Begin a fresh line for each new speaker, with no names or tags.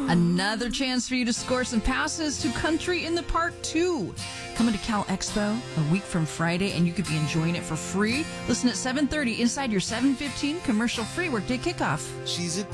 Another chance for you to score some passes to Country in the Park 2. Coming to Cal Expo a week from Friday, and you could be enjoying it for free. Listen at 7:30 inside your 7:15 commercial-free workday kickoff.
She's a